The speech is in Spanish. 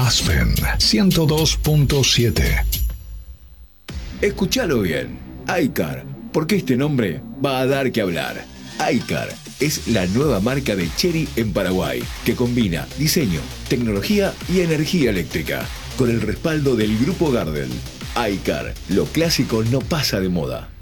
Aspen 102.7. Escúchalo bien, iCar, porque este nombre va a dar que hablar. iCar es la nueva marca de Chery en Paraguay, que combina diseño, tecnología y energía eléctrica, con el respaldo del Grupo Gardel. iCar, lo clásico no pasa de moda.